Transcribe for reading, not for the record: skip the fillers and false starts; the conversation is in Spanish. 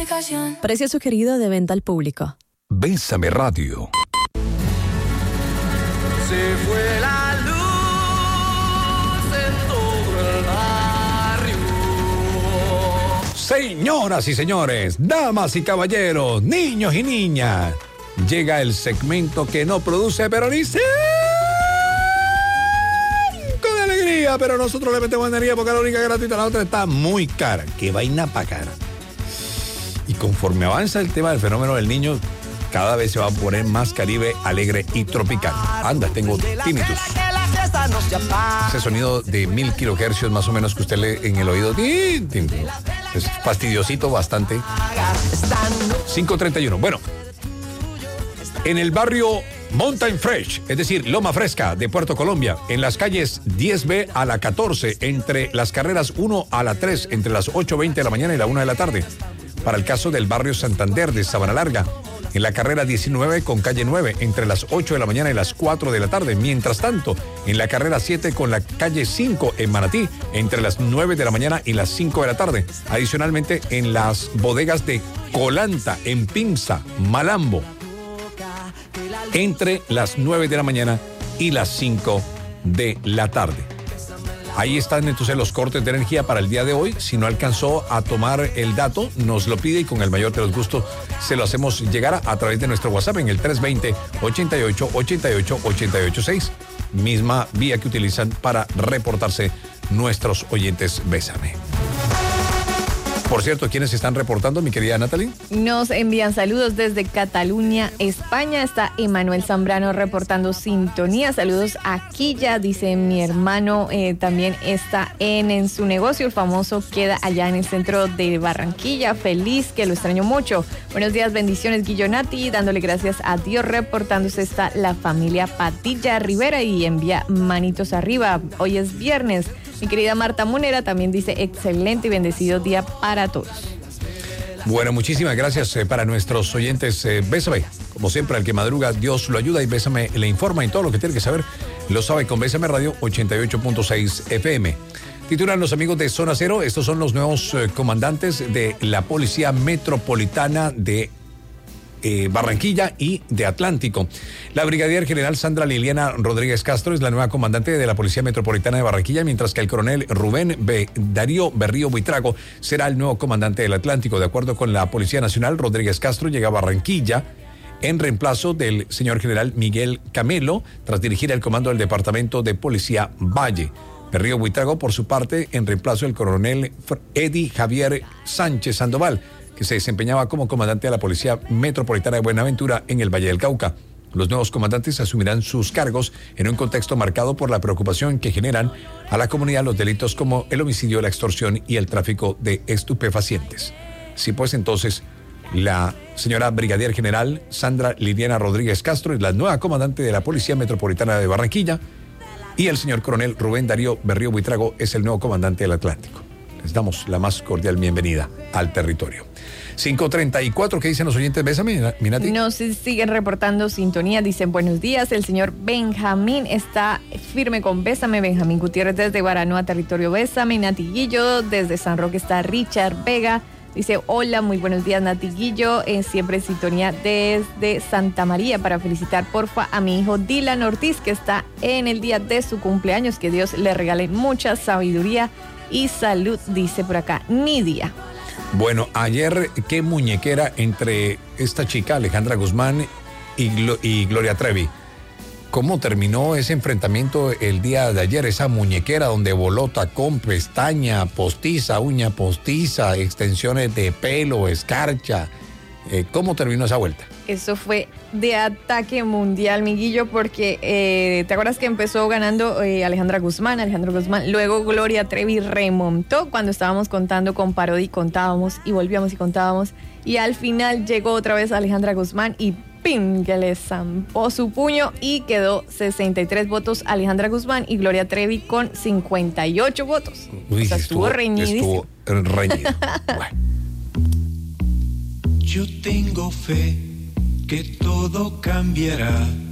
aplicación. Precio sugerido de venta al público. Bésame Radio. Se fue la luz en todo el barrio. Señoras y señores, damas y caballeros, niños y niñas, llega el segmento que no produce pero ni cinco de alegría, pero nosotros le metemos energía porque la única gratuita, la otra está muy cara. Qué vaina pa' cara. Y conforme avanza el tema del fenómeno del niño, cada vez se va a poner más Caribe, alegre y tropical. Anda, tengo tinnitus. Ese sonido de 1000 kilohercios más o menos que usted lee en el oído. Es fastidiosito bastante. 5:31. Bueno, en el barrio Mountain Fresh, es decir, Loma Fresca de Puerto Colombia, en las calles 10B a la 14, entre las carreras 1 a la 3, entre las 8:20 de la mañana y la 1 de la tarde. Para el caso del barrio Santander de Sabana Larga, en la carrera 19 con calle 9, entre las 8 de la mañana y las 4 de la tarde. Mientras tanto, en la carrera 7 con la calle 5 en Manatí, entre las 9 de la mañana y las 5 de la tarde. Adicionalmente, en las bodegas de Colanta, en Pinza, Malambo, entre las 9 de la mañana y las 5 de la tarde. Ahí están entonces los cortes de energía para el día de hoy. Si no alcanzó a tomar el dato, nos lo pide y con el mayor de los gustos se lo hacemos llegar a través de nuestro WhatsApp en el 320-88-88-886. Misma vía que utilizan para reportarse nuestros oyentes Bésame. Por cierto, ¿quiénes se están reportando, mi querida Natalie? Nos envían saludos desde Cataluña, España. Está Emanuel Zambrano reportando sintonía. Saludos a Quilla, dice mi hermano. También está en su negocio. El famoso queda allá en el centro de Barranquilla. Feliz, que lo extraño mucho. Buenos días, bendiciones, Guillonati. Dándole gracias a Dios. Reportándose está la familia Patilla Rivera y envía manitos arriba. Hoy es viernes. Mi querida Marta Munera también dice excelente y bendecido día para todos. Bueno, muchísimas gracias para nuestros oyentes. Bésame, como siempre, al que madruga, Dios lo ayuda y Bésame le informa y todo lo que tiene que saber lo sabe con Bésame Radio 88.6 FM. Titulan los amigos de Zona Cero, estos son los nuevos comandantes de la Policía Metropolitana de Barranquilla y de Atlántico. La brigadier general Sandra Liliana Rodríguez Castro es la nueva comandante de la Policía Metropolitana de Barranquilla, mientras que el coronel Rubén Darío Berrío Buitrago será el nuevo comandante del Atlántico. De acuerdo con la Policía Nacional, Rodríguez Castro llega a Barranquilla en reemplazo del señor general Miguel Camelo, tras dirigir el comando del Departamento de Policía Valle. Berrío Buitrago, por su parte, en reemplazo del coronel Eddie Javier Sánchez Sandoval, que se desempeñaba como comandante de la Policía Metropolitana de Buenaventura en el Valle del Cauca. Los nuevos comandantes asumirán sus cargos en un contexto marcado por la preocupación que generan a la comunidad los delitos como el homicidio, la extorsión y el tráfico de estupefacientes. Sí, pues entonces, la señora brigadier general Sandra Liliana Rodríguez Castro es la nueva comandante de la Policía Metropolitana de Barranquilla y el señor coronel Rubén Darío Berrío Buitrago es el nuevo comandante del Atlántico. Les damos la más cordial bienvenida al territorio. 5:34, ¿qué dicen los oyentes? Bésame, Minati. Nos siguen reportando sintonía, dicen buenos días. El señor Benjamín está firme con Bésame. Benjamín Gutiérrez desde Baranoa, territorio Bésame. Natiguillo, desde San Roque está Richard Vega. Dice, hola, muy buenos días, Natiguillo. Siempre en sintonía desde Santa María para felicitar, porfa, a mi hijo Dylan Ortiz, que está en el día de su cumpleaños. Que Dios le regale mucha sabiduría y salud, dice por acá Nidia. Bueno, ayer qué muñequera entre esta chica Alejandra Guzmán y Gloria Trevi. ¿Cómo terminó ese enfrentamiento el día de ayer? Esa muñequera donde voló tacón, pestaña postiza, uña postiza, extensiones de pelo, escarcha. ¿Cómo terminó esa vuelta? Eso fue de ataque mundial, Miguillo, porque ¿te acuerdas que empezó ganando Alejandro Guzmán, luego Gloria Trevi remontó cuando estábamos contando con Parodi, contábamos y volvíamos y contábamos, y al final llegó otra vez Alejandra Guzmán y ¡pim!, que le zampó su puño y quedó 63 votos Alejandra Guzmán y Gloria Trevi con 58 votos. Uy, o sea, estuvo reñidísimo. Estuvo reñido. Bueno. Yo tengo fe que todo cambiará.